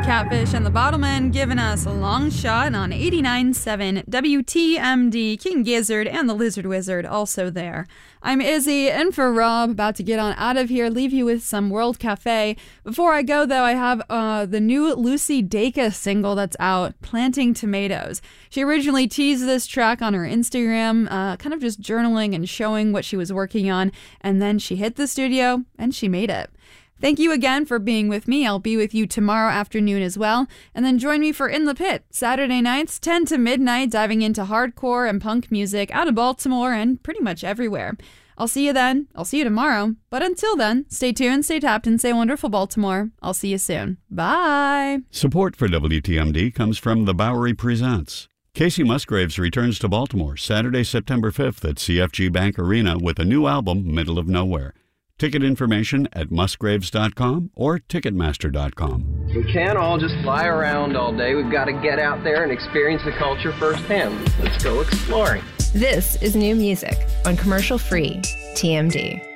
Catfish and the Bottlemen giving us a long shot on 89.7 WTMD. King Gizzard and the Lizard Wizard also there. I'm Izzy, in for Rob, about to get on out of here, leave you with some World Cafe. Before I go, though, I have the new Lucy Dacus single that's out, Planting Tomatoes. She originally teased this track on her Instagram, kind of just journaling and showing what she was working on, and then she hit the studio and she made it. Thank you again for being with me. I'll be with you tomorrow afternoon as well. And then join me for In the Pit, Saturday nights, 10 to midnight, diving into hardcore and punk music out of Baltimore and pretty much everywhere. I'll see you then. I'll see you tomorrow. But until then, stay tuned, stay tapped, and stay wonderful, Baltimore. I'll see you soon. Bye. Support for WTMD comes from The Bowery Presents. Casey Musgraves returns to Baltimore Saturday, September 5th at CFG Bank Arena with a new album, Middle of Nowhere. Ticket information at musgraves.com or ticketmaster.com. We can't all just fly around all day. We've got to get out there and experience the culture firsthand. Let's go exploring. This is new music on commercial-free TMD.